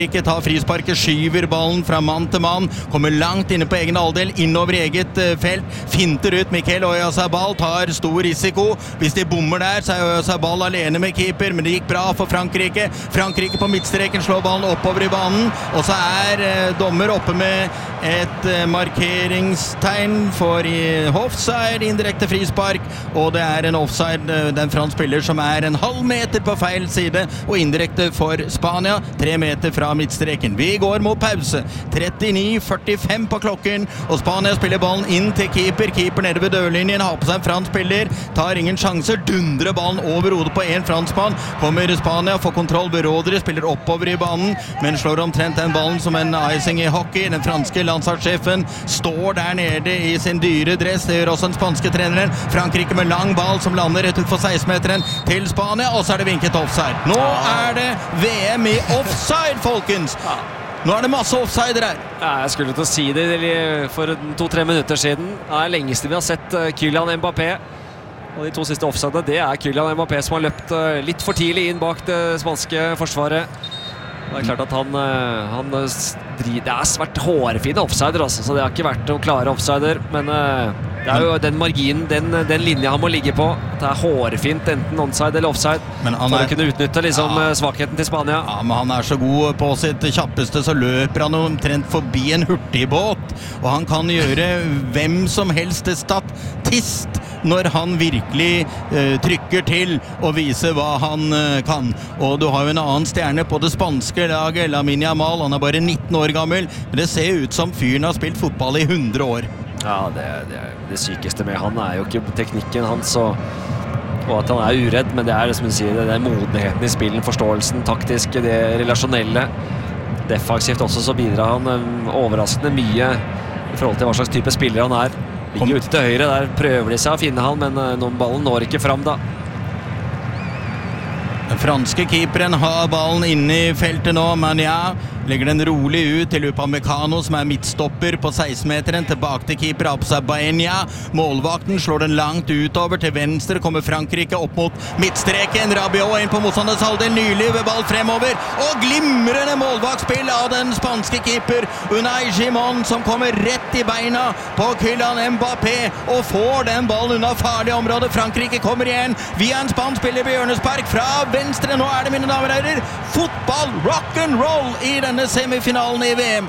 Ikke tar frisparket, skyver ballen fra mann til mann, kommer langt inne på egen halvdel, innover eget felt, finter ut Mikel Oyarzabal, tar stor risiko. Hvis de bommer der, så Oyarzabal alene med keeper, men det gikk bra for Frankrike. Frankrike på midtstreken slår ballen oppover i banen, og så dommer oppe med et markeringstegn for offside, indirekte frispark, og det en offside, den fransk spiller som en halv meter på feil side, og indirekte for Spania, 3 meter fra midtstreken. Vi går mot pause. 39:45 på klokken, og Spania spiller ballen inn til keeper. Keeper nede ved dørlinjen, har på seg en fransk spiller, tar ingen sjanser, dundrer ballen over hodet på en franskmann. Kommer Spania, får kontroll ved Rodri, spiller oppover i banen, men slår omtrent den ballen som en icing i hockey. Den franske landslagssjefen står der nede i sin dyre dress. Det gjør også den spanske treneren. Frankrike med lang ball som lander rett ut for 16-meteren til Spania, og så det vinket offside. Nå det VM i offside, folkens! Nå det masse offsider her. Ja, jeg skulle til å si det for 2-3 minutter siden. Det lengste vi har sett Kylian Mbappé. Og de 2 siste offsidene, det Kylian Mbappé som har løpt litt for tidlig inn bak det spanske forsvaret. Det klart at det svært hårfine offsider også, så det har ikke vært noen klare offsider, men det jo den marginen, den linja han må ligge på. Det hårfint, enten onside eller offside, for å kunne utnytte svakheten til Spania. Ja, men han så god på sitt kjappeste, så løper han omtrent forbi en hurtigbåt, og han kan gjøre hvem som helst statist når han virkelig trykker til og viser hva han kan. Og du har jo en annen stjerne på det spanske laget, Lamine Yamal. Han bare 19 år gammel, men det ser ut som fyren har spilt fotball i 100 år. Ja, det sykeste med han jo ikke teknikken hans og at han uredd, men det som du sier, det modenheten i spillen, forståelsen, taktisk, det relasjonelle. Defensivt også så bidrar han overraskende mye i forhold til hva slags type spiller han Ligger ute til høyre, der prøver de seg å finne han, men ballen når ikke fram da. Den franske keeperen har ballen inne i feltet nå, men legger den rolig ut til Upamecano, som midtstopper på 16-meteren, tilbake til keeper Absa Baena. Målvakten slår den langt utover til venstre, kommer Frankrike opp mot midtstreken. Rabiot inn på motstanders halvdel, nylig ved ball fremover, og glimrende målvaktspill av den spanske keeper Unai Simon, som kommer rett i beina på Kylian Mbappé, og får den ballen unna farlig område. Frankrike kommer igjen, via en spansk spiller ved hjørnespark fra venstre. Nå det, mine damer og herrer, fotball, rock'n'roll i denne semifinalen i VM.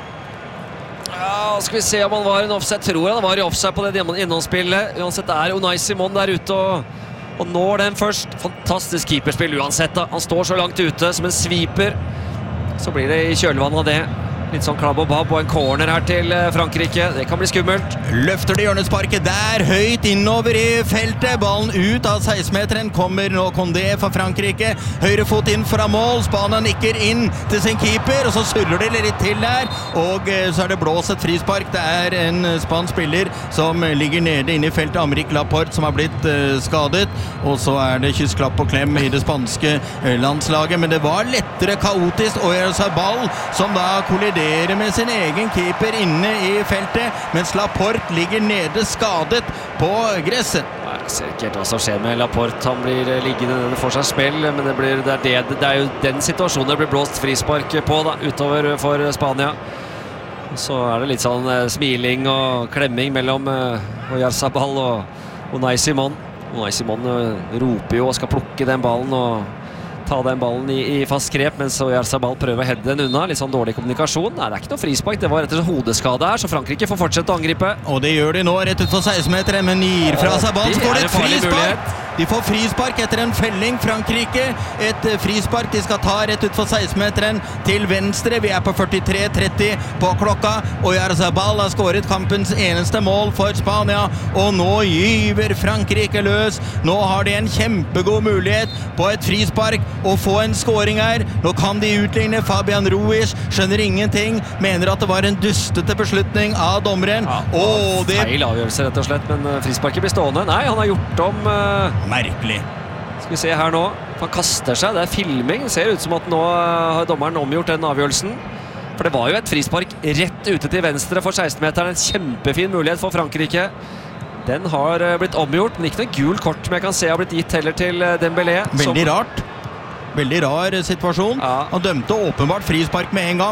Ja, skal vi se om han var en offside. Tror han var i offside på det innholdsspillet. Uansett Unai Simon der ute og når den først. Fantastisk keeperspill uansett da. Han står så langt ute som en sviper. Så blir det i kjølvann av det. Litt sånn klabb og babb og en corner her til Frankrike. Det kan bli skummelt. Løfter det hjørnesparket der, høyt innover i feltet. Ballen ut av 16-meteren. Kommer nå Condé for Frankrike. Høyre fot inn foran mål. Spania nikker inn til sin keeper, og så surrer det litt til der. Og så det blåst et frispark. Det en spansk spiller som ligger nede inne i feltet. Aymeric Laporte, som har blitt skadet. Og så det kyssklapp og klem i det spanske landslaget. Men det var lettere kaotisk. Oyarzabal, som da kolliderer med sin egen keeper inne i feltet, mens Laporte ligger nede skadet på gresset. Jeg ser ikke helt hva som skjer med Laporte. Han blir liggende nede for seg spill, men det jo den situasjonen det blir blåst frispark på da, utover for Spania. Så det litt sånn smiling og klemming mellom Oyarzabal og Unai Simon. Unai Simon roper jo og skal plukke den ballen og ta den ballen i fast grep, mens Oyarzabal prøver å heade den unna. Litt sånn dårlig kommunikasjon. Nei, det ikke noe frispark. Det var rett og slett hodeskade her, så Frankrike får fortsette å angripe. Og det gjør de nå rett ut for 16-meteren, men gir fra seg ballen. Så går det et frispark. De får frispark etter en felling, Frankrike. Et frispark de skal ta rett ut for 16-meteren til venstre. Vi på 43:30 på klokka. Oyarzabal har skåret kampens eneste mål for Spania, og nå gyver Frankrike løs. Nå har de en kjempegod mulighet på et frispark å få en skåring her. Nå kan de utligne. Fabian Ruiz skjønner ingenting, mener at det var en dustete beslutning av dommeren. Feil avgjørelse rett og slett, men frisparket blir stående. Nei, han har gjort om merkelig. Skal vi se her nå. Han kaster seg, det filming. Det ser ut som at nå har dommeren omgjort den avgjørelsen. For det var jo et frispark rett ute til venstre for 16-meteren. En kjempefin mulighet for Frankrike. Den har blitt omgjort, men ikke noe gul kort, men jeg kan se har blitt gitt heller til Dembélé. Veldig rart. Veldig rar situasjon. Ja. Han dømte åpenbart frispark med en gang.